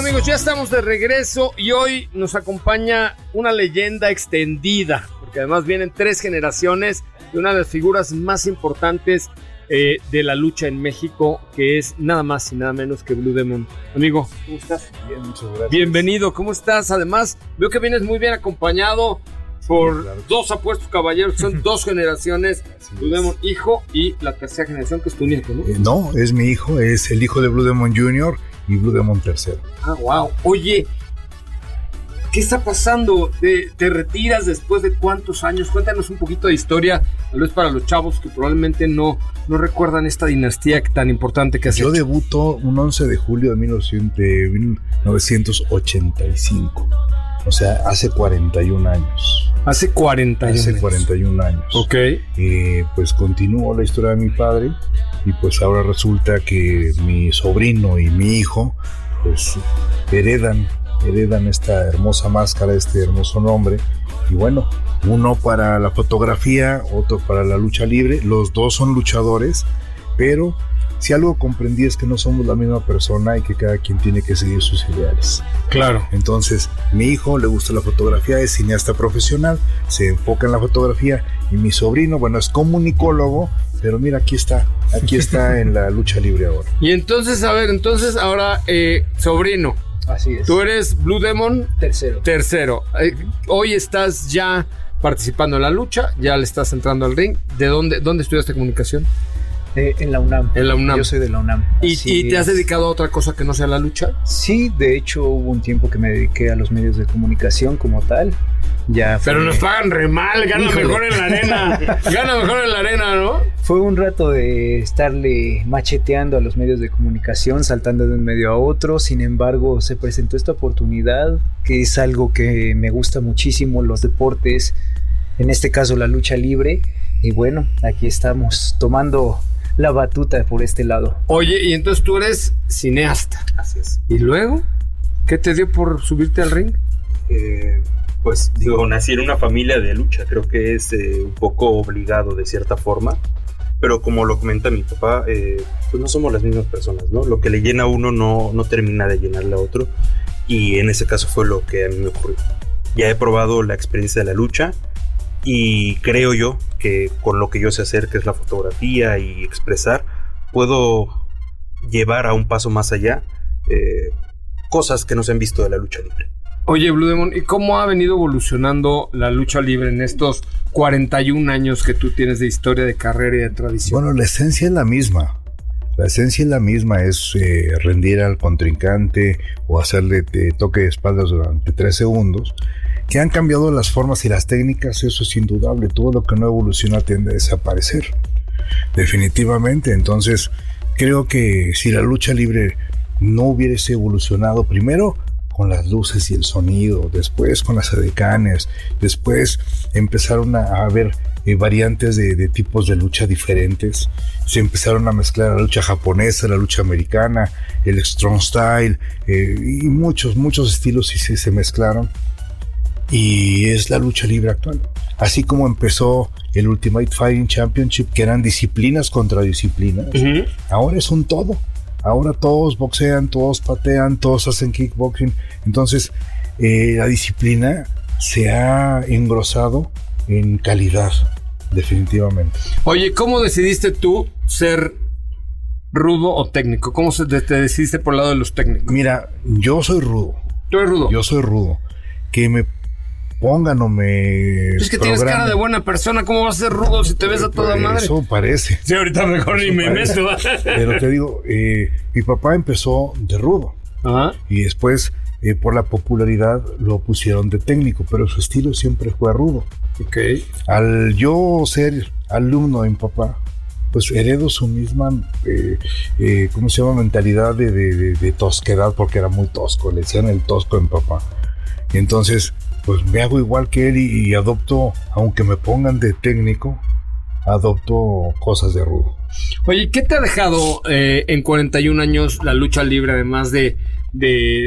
amigos? Ya estamos de regreso y hoy nos acompaña una leyenda extendida, porque además vienen 3 generaciones de una de las figuras más importantes de la lucha en México, que es nada más y nada menos que Blue Demon. Amigo, ¿cómo estás? Bien, muchas gracias. Bienvenido, ¿cómo estás? Además, veo que vienes muy bien acompañado por claro. 2 apuestos caballeros, son 2 generaciones, Blue Demon hijo y la tercera generación que es tu nieto, ¿no? No, es mi hijo, es el hijo de Blue Demon Jr. y Blue Demon III. Ah, wow. Oye, ¿qué está pasando? ¿Te retiras después de cuántos años? Cuéntanos un poquito de historia, tal vez para los chavos que probablemente no recuerdan esta dinastía tan importante que has hecho. Yo debuto un 11 de julio de 1985, o sea, hace 41 años. Hace 41 años. Ok. Pues continúo la historia de mi padre y pues ahora resulta que mi sobrino y mi hijo pues heredan esta hermosa máscara, este hermoso nombre. Y bueno, uno para la fotografía, otro para la lucha libre. Los 2 son luchadores, pero si algo comprendí es que no somos la misma persona y que cada quien tiene que seguir sus ideales. Claro. Entonces, mi hijo le gusta la fotografía, es cineasta profesional, se enfoca en la fotografía, y mi sobrino, bueno, es comunicólogo, pero mira, aquí está en la lucha libre ahora. Y entonces, ahora, sobrino. Así es. Tú eres Blue Demon tercero. Hoy estás ya participando en la lucha, ya le estás entrando al ring. ¿De dónde estudiaste comunicación? En la UNAM. En la UNAM. Yo soy de la UNAM. ¿Y te has dedicado a otra cosa que no sea la lucha? Sí, de hecho hubo un tiempo que me dediqué a los medios de comunicación como tal. Pero nos pagan re mal, gana mejor en la arena, ¿no? Fue un rato de estarle macheteando a los medios de comunicación, saltando de un medio a otro. Sin embargo, se presentó esta oportunidad, que es algo que me gusta muchísimo, los deportes, en este caso la lucha libre. Y bueno, aquí estamos tomando la batuta por este lado. Oye, y entonces tú eres cineasta. Así es. ¿Y luego? ¿Qué te dio por subirte al ring? Pues digo, nací en una familia de lucha, creo que es un poco obligado de cierta forma, pero como lo comenta mi papá, pues no somos las mismas personas, ¿no? Lo que le llena a uno no termina de llenarle a otro, y en ese caso fue lo que a mí me ocurrió. Ya he probado la experiencia de la lucha, y creo yo que con lo que yo sé hacer, que es la fotografía y expresar, puedo llevar a un paso más allá cosas que no se han visto de la lucha libre. Oye, Blue Demon, ¿y cómo ha venido evolucionando la lucha libre en estos 41 años que tú tienes de historia, de carrera y de tradición? Bueno, la esencia es la misma. Es rendir al contrincante o hacerle toque de espaldas durante 3 segundos. Que han cambiado las formas y las técnicas, eso es indudable. Todo lo que no evoluciona tiende a desaparecer, definitivamente. Entonces, creo que si la lucha libre no hubiese evolucionado, primero con las luces y el sonido, después con las edecanes, después empezaron a haber variantes de tipos de lucha diferentes, se empezaron a mezclar la lucha japonesa, la lucha americana, el strong style, y muchos estilos y se mezclaron, y es la lucha libre actual. Así como empezó el Ultimate Fighting Championship, que eran disciplinas contra disciplinas, ahora es un todo. Ahora todos boxean, todos patean, todos hacen kickboxing. Entonces, la disciplina se ha engrosado en calidad, definitivamente. Oye, ¿cómo decidiste tú ser rudo o técnico? ¿Cómo te decidiste por el lado de los técnicos? Mira, yo soy rudo. ¿Tú eres rudo? Yo soy rudo. Que me pongan o me es que tienes cara de buena persona, ¿cómo vas a ser rudo si te ves a toda madre? Eso parece. Sí, ahorita mejor ni me meto. Pero te digo, mi papá empezó de rudo. Ajá. Y después, por la popularidad, lo pusieron de técnico, pero su estilo siempre fue rudo. Ok. Al yo ser alumno de mi papá, pues heredo su misma, mentalidad de tosquedad, porque era muy tosco, le decían el tosco de mi papá. Y entonces, pues me hago igual que él y adopto, aunque me pongan de técnico, adopto cosas de rudo. Oye, ¿qué te ha dejado en 41 años la lucha libre, además de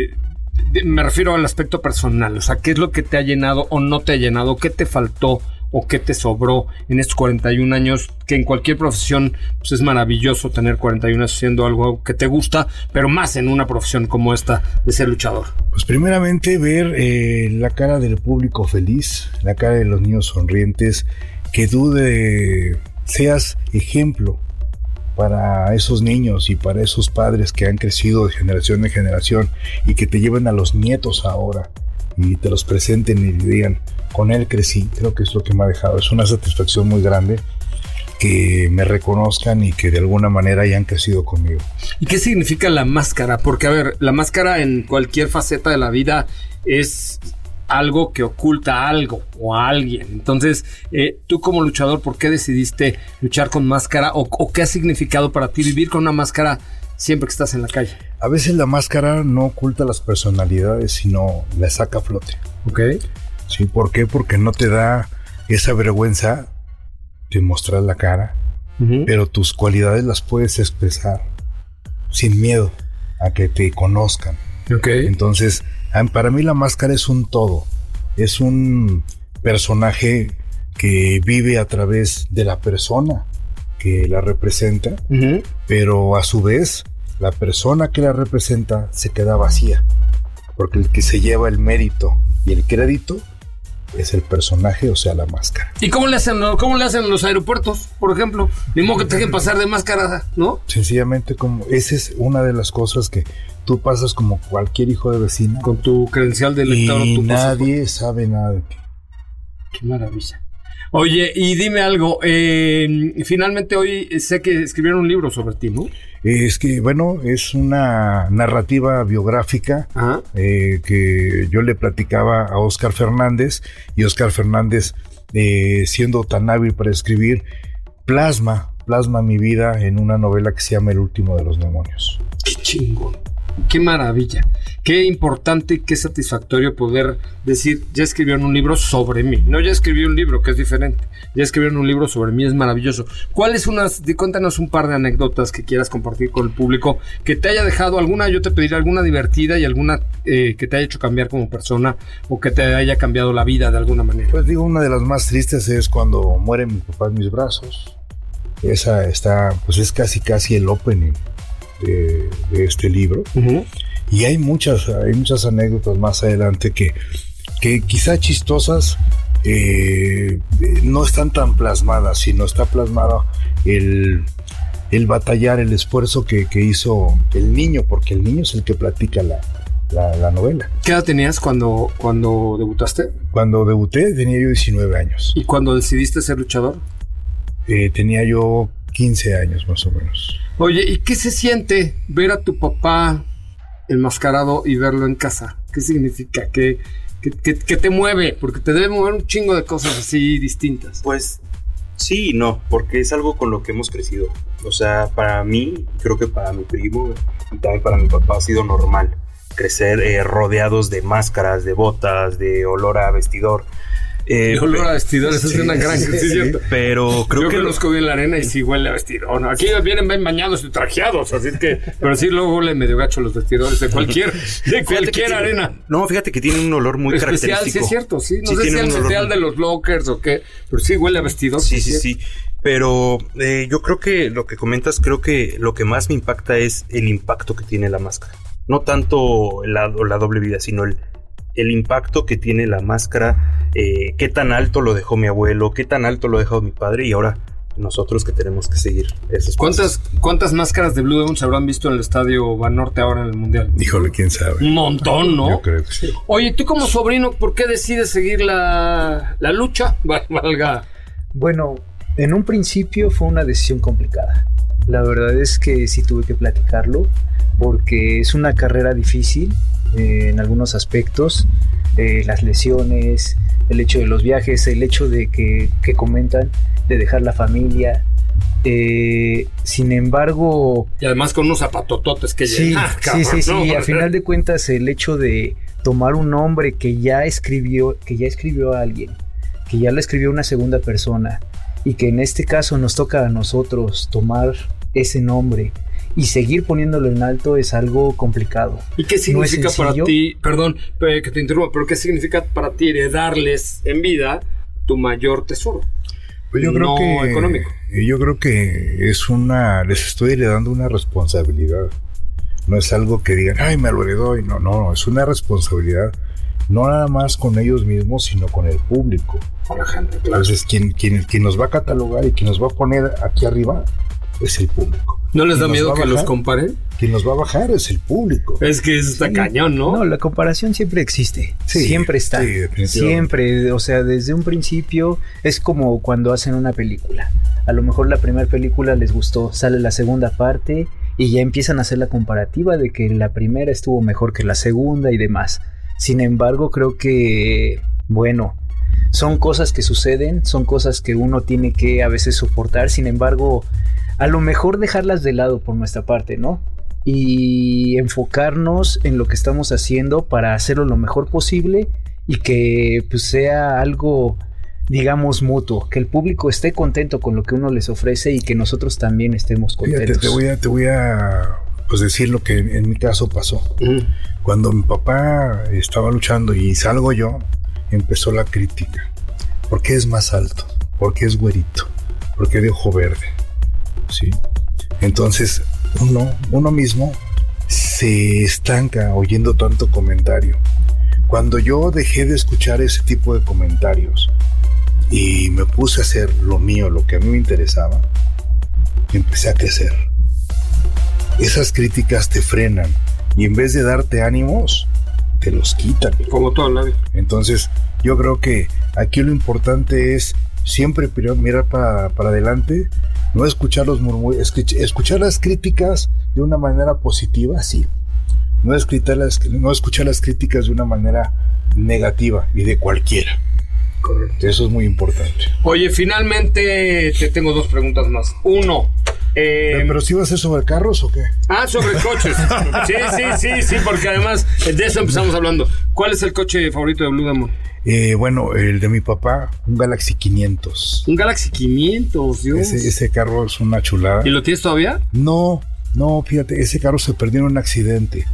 me refiero al aspecto personal? O sea, ¿qué es lo que te ha llenado o no te ha llenado? ¿Qué te faltó o qué te sobró en estos 41 años, que en cualquier profesión pues es maravilloso tener 41 años haciendo algo que te gusta, pero más en una profesión como esta de ser luchador? Pues primeramente ver la cara del público feliz, la cara de los niños sonrientes, que tú seas ejemplo para esos niños y para esos padres que han crecido de generación en generación y que te lleven a los nietos ahora y te los presenten y digan, con él crecí. Creo que es lo que me ha dejado. Es una satisfacción muy grande que me reconozcan y que de alguna manera hayan crecido conmigo. ¿Y qué significa la máscara? Porque, a ver, la máscara en cualquier faceta de la vida es algo que oculta algo o a alguien. Entonces, tú como luchador, ¿por qué decidiste luchar con máscara? ¿O qué ha significado para ti vivir con una máscara siempre que estás en la calle? A veces la máscara no oculta las personalidades, sino las saca a flote. Ok. Sí, ¿por qué? Porque no te da esa vergüenza de mostrar la cara, pero tus cualidades las puedes expresar sin miedo a que te conozcan. Okay. Entonces, para mí la máscara es un todo, es un personaje que vive a través de la persona que la representa, pero a su vez la persona que la representa se queda vacía, porque el que se lleva el mérito y el crédito es el personaje, o sea, la máscara. ¿Y cómo le hacen en los aeropuertos, por ejemplo? Ni modo que te dejen pasar de máscara, ¿no? Sencillamente, como esa es una de las cosas que tú pasas como cualquier hijo de vecino. Con tu credencial de lector. Y nadie sabe nada de ti. Qué maravilla. Oye, y dime algo, finalmente hoy sé que escribieron un libro sobre ti, ¿no? Es que, bueno, es una narrativa biográfica que yo le platicaba a Óscar Fernández, y Óscar Fernández, siendo tan hábil para escribir, plasma mi vida en una novela que se llama El último de los demonios. ¡Qué chingón! ¡Qué maravilla! Qué importante y qué satisfactorio poder decir, ya escribieron un libro sobre mí. No, ya escribí un libro, que es diferente. Ya escribieron un libro sobre mí, es maravilloso. Cuéntanos un par de anécdotas que quieras compartir con el público, que te haya dejado alguna, yo te pediré alguna divertida y alguna que te haya hecho cambiar como persona o que te haya cambiado la vida de alguna manera. Pues digo, una de las más tristes es cuando muere mi papá en mis brazos. Esa está, pues es casi el opening de este libro. Y hay muchas anécdotas más adelante que quizá chistosas, no están tan plasmadas, sino está plasmado el batallar, el esfuerzo que hizo el niño, porque el niño es el que platica la novela. ¿Qué edad tenías cuando debutaste? Cuando debuté tenía yo 19 años. ¿Y cuando decidiste ser luchador? Tenía yo 15 años más o menos. Oye, ¿y qué se siente ver a tu papá enmascarado y verlo en casa? ¿Qué significa? ¿Qué te mueve? Porque te debe mover un chingo de cosas así distintas. Pues sí y no, porque es algo con lo que hemos crecido. O sea, para mí, creo que para mi primo y también para mi papá ha sido normal crecer rodeados de máscaras, de botas, de olor a vestidor. Olor a vestidor, eso es una gran sí. Pero creo que conozco bien la arena y sí huele a vestidor. No, aquí vienen bien bañados y trajeados, así que, pero sí luego huele medio gacho los vestidores de cualquier arena. No, fíjate que tiene un olor muy especial, característico. Sí es cierto, sí. No sé si es especial de los lockers o qué, pero sí huele a vestidor. Sí. Pero yo creo que lo que comentas, creo que lo que más me impacta es el impacto que tiene la máscara. No tanto la doble vida, sino el impacto que tiene la máscara, qué tan alto lo dejó mi abuelo, qué tan alto lo dejó mi padre, y ahora nosotros que tenemos que seguir esos pasos. ¿Cuántas máscaras de Blue Demon se habrán visto en el estadio Banorte ahora en el Mundial? Híjole, quién sabe. Un montón, ¿no? Yo creo que sí. Oye, tú como sobrino, ¿por qué decides seguir la lucha? Valga. Bueno, en un principio fue una decisión complicada. La verdad es que sí tuve que platicarlo, porque es una carrera difícil en algunos aspectos, las lesiones, el hecho de los viajes, el hecho de que comentan de dejar la familia, sin embargo... Y además con unos zapatototes que sí, sí, a final de cuentas el hecho de tomar un nombre que ya escribió a alguien, que ya lo escribió una segunda persona, y que en este caso nos toca a nosotros tomar ese nombre y seguir poniéndolo en alto, es algo complicado. ¿Y qué significa para ti, perdón que te interrumpa, pero qué significa para ti heredarles en vida tu mayor tesoro. Pues yo creo que económico. Yo creo que les estoy heredando una responsabilidad. No es algo que digan, ay, me lo heredó. No, es una responsabilidad. No nada más con ellos mismos, sino con el público. Con la gente, claro. Entonces, quien nos va a catalogar y quien nos va a poner aquí arriba es el público. ¿No les da miedo que los comparen? Quien nos va a bajar es el público. Es que eso está cañón, ¿no? No, la comparación siempre existe. Sí, siempre está. Sí, definitivamente. Siempre, o sea, desde un principio es como cuando hacen una película. A lo mejor la primera película les gustó, sale la segunda parte y ya empiezan a hacer la comparativa de que la primera estuvo mejor que la segunda y demás. Sin embargo, creo que, bueno, son cosas que suceden, son cosas que uno tiene que a veces soportar. Sin embargo, a lo mejor dejarlas de lado por nuestra parte, ¿no? Y enfocarnos en lo que estamos haciendo para hacerlo lo mejor posible y que pues sea algo, digamos, mutuo, que el público esté contento con lo que uno les ofrece y que nosotros también estemos contentos. Fíjate, te voy a pues decir lo que en mi caso pasó. Cuando mi papá estaba luchando y salgo yo, empezó la crítica. ¿Por qué es más alto? ¿Por qué es güerito? ¿Por qué de ojo verde? ¿Sí? Entonces uno mismo se estanca oyendo tanto comentario. Cuando yo dejé de escuchar ese tipo de comentarios y me puse a hacer lo mío, lo que a mí me interesaba, empecé a crecer. Esas críticas te frenan y en vez de darte ánimos, te los quitan. Como todo en la vida. Entonces, yo creo que aquí lo importante es siempre mirar para adelante, no escuchar los murmullos, escuchar las críticas de una manera positiva, sí. No escuchar las críticas de una manera negativa y de cualquiera. Correcto. Eso es muy importante. Oye, finalmente te tengo dos preguntas más. Uno, ¿pero si va a ser sobre carros o qué? Sobre coches. Sí, porque además de eso empezamos hablando. ¿Cuál es el coche favorito de Blue Demon? Bueno, el de mi papá, un Galaxy 500. Un Galaxy 500, Dios. Ese carro es una chulada. ¿Y lo tienes todavía? No, fíjate, ese carro se perdió en un accidente.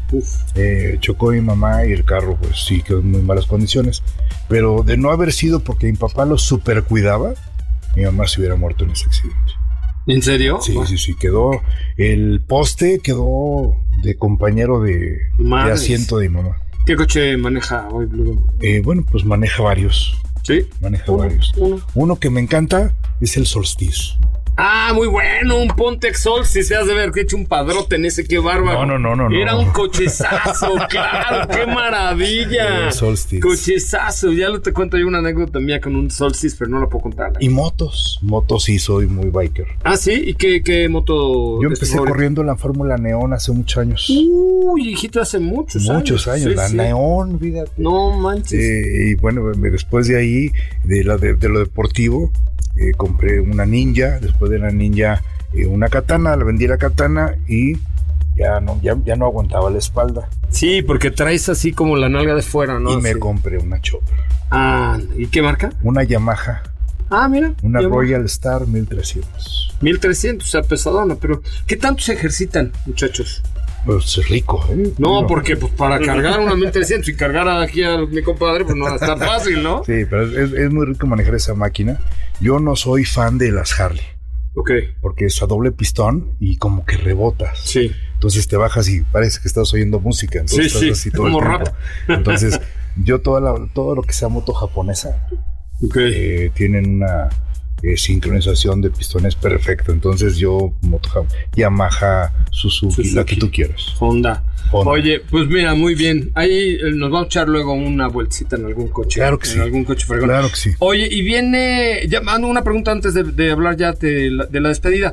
Chocó mi mamá y el carro, pues sí, quedó en muy malas condiciones. Pero de no haber sido porque mi papá lo super cuidaba, mi mamá se hubiera muerto en ese accidente. ¿En serio? Sí, quedó, el poste quedó de compañero de asiento de mi mamá. ¿Qué coche maneja hoy Blue? Bueno, pues maneja varios. ¿Sí? Maneja varios. Uno que me encanta es el Solstice. Ah, muy bueno, un Pontiac Solstice, se has de ver que he hecho un padrote en ese, qué bárbaro. No. Era un cochezazo, claro, qué maravilla. El Solstice. Cochezazo, ya te cuento yo una anécdota mía con un Solstice, pero no la puedo contar. Y motos sí, soy muy biker. Ah, ¿sí? ¿Y qué moto? Yo empecé corriendo la Fórmula Neón hace muchos años. Uy, hijito, hace muchos años. Sí, la Neón, fíjate. No manches. Y bueno, después de ahí, de lo deportivo, compré una Ninja, después de la Ninja una Katana, la vendí la Katana y ya no aguantaba la espalda. Sí, porque traes así como la nalga de fuera, ¿no? Y me compré una Chopper. Ah, ¿y qué marca? Una Yamaha. Ah, mira. Una Royal Star 1300. 1300, o sea, pesadona, pero ¿qué tanto se ejercitan, muchachos? Pues es rico, ¿eh? No, porque pues para cargar una 1300 y cargar aquí a mi compadre, pues no va a estar fácil, ¿no? Sí, pero es muy rico manejar esa máquina. Yo no soy fan de las Harley. Ok. Porque es a doble pistón y como que rebotas. Sí. Entonces te bajas y parece que estás oyendo música. Entonces sí, así todo como el rap. Entonces, yo todo lo que sea moto japonesa, tienen una sincronización de pistones perfecta. Entonces yo Yamaha, Suzuki, la que tú quieras. Honda. Oye, pues mira, muy bien. Ahí nos vamos a echar luego una vueltita en algún coche. Claro que sí. En algún coche fregón. Claro que sí. Oye, y viene, ya mando una pregunta antes de hablar ya de la despedida.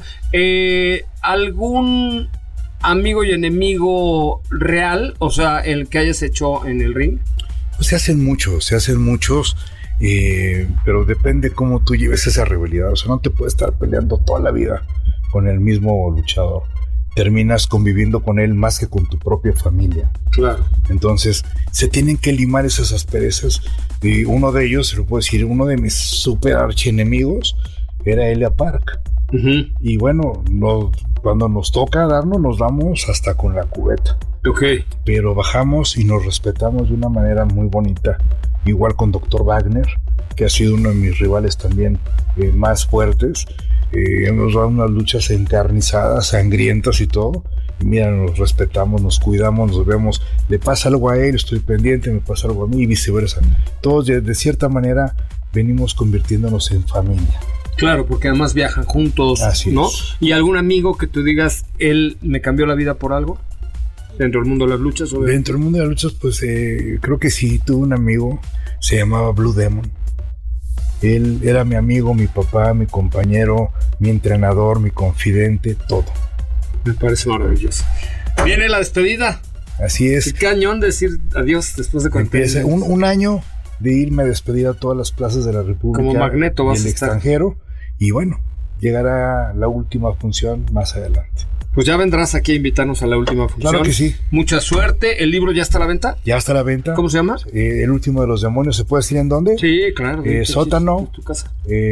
¿Algún amigo y enemigo real? O sea, el que hayas hecho en el ring. Pues se hacen muchos. Pero depende cómo tú lleves esa rivalidad. O sea, no te puedes estar peleando toda la vida con el mismo luchador. Terminas conviviendo con él más que con tu propia familia. Claro. Entonces se tienen que limar esas asperezas. Y uno de ellos, se lo puedo decir, uno de mis super archienemigos era Elia Park. Y bueno, cuando nos toca darnos, nos damos hasta con la cubeta. Pero bajamos y nos respetamos de una manera muy bonita. Igual con Dr. Wagner, que ha sido uno de mis rivales también más fuertes. Hemos dado unas luchas encarnizadas, sangrientas y todo. Y mira, nos respetamos, nos cuidamos, nos vemos. Le pasa algo a él, estoy pendiente, me pasa algo a mí y viceversa. Todos de cierta manera venimos convirtiéndonos en familia. Claro, porque además viajan juntos, así ¿no? Es. ¿Y algún amigo que tú digas, él me cambió la vida por algo? ¿Dentro del mundo de las luchas? Obviamente. Dentro del mundo de las luchas, pues creo que sí, tuve un amigo, se llamaba Blue Demon. Él era mi amigo, mi papá, mi compañero, mi entrenador, mi confidente, todo. Me parece maravilloso. Viene la despedida. Así es. Qué cañón decir adiós después de 40 Empieza un año de irme a despedir a todas las plazas de la República. Como Magneto vas y el a estar. extranjero. Y bueno, llegará la última función más adelante. Pues ya vendrás aquí a invitarnos a la última función. Claro que sí. Mucha suerte. ¿El libro ya está a la venta? Ya está a la venta. ¿Cómo se llama? El último de los demonios. ¿Se puede decir en dónde? Sí, claro. Sótano. Tu casa.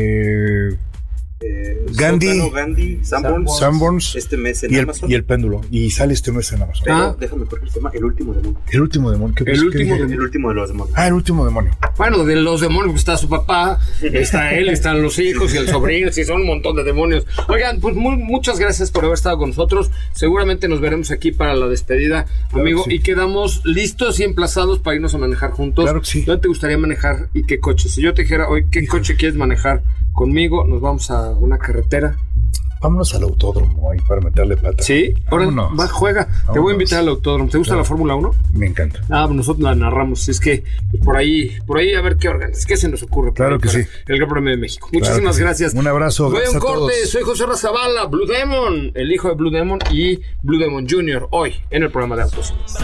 Gandhi, Sanborns, este mes en Amazon. Y el péndulo. Y sale este mes en Amazon. Pero déjame corregir, se llama El Último Demonio. El último demonio. El último de los demonios. El último demonio. Bueno, de los demonios está su papá, está él, están los hijos y el sobrino, y son un montón de demonios. Oigan, pues muchas gracias por haber estado con nosotros. Seguramente nos veremos aquí para la despedida, amigo, sí. Y quedamos listos y emplazados para irnos a manejar juntos. Claro que sí. ¿Dónde te gustaría manejar y qué coche? Si yo te dijera, hoy, ¿qué coche quieres manejar conmigo? Nos vamos a una carretera. Vámonos al autódromo ahí para meterle plata. ¿Sí? Ahora Vámonos. juega. Vámonos. Te voy a invitar al autódromo. ¿Te gusta la Fórmula 1? Me encanta. Pues nosotros la narramos. Es que por ahí a ver qué se nos ocurre. Claro que sí. El Gran Premio de México. Claro Muchísimas que sí. gracias. Un abrazo. Voy a un gracias a corte. todos. Soy José Razabala, Blue Demon, el hijo de Blue Demon y Blue Demon Jr. hoy en el programa de Autos.